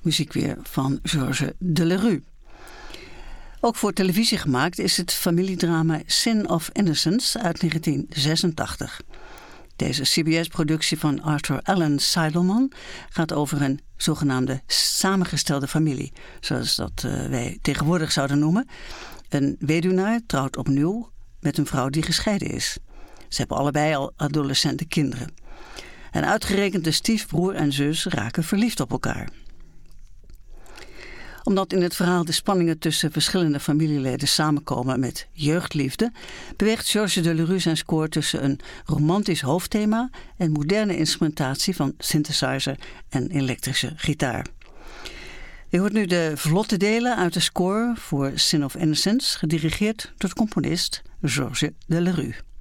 muziek weer van Georges Delerue. Ook voor televisie gemaakt is het familiedrama Sin of Innocence uit 1986. Deze CBS-productie van Arthur Allen Seidelman gaat over een zogenaamde samengestelde familie, zoals dat wij tegenwoordig zouden noemen. Een weduwnaar trouwt opnieuw met een vrouw die gescheiden is. Ze hebben allebei al adolescente kinderen. En uitgerekend de stiefbroer en zus raken verliefd op elkaar. Omdat in het verhaal de spanningen tussen verschillende familieleden samenkomen met jeugdliefde, beweegt Georges Delerue zijn score tussen een romantisch hoofdthema en moderne instrumentatie van synthesizer en elektrische gitaar. Je hoort nu de vlotte delen uit de score voor Sin of Innocence, gedirigeerd door de componist Georges Delerue.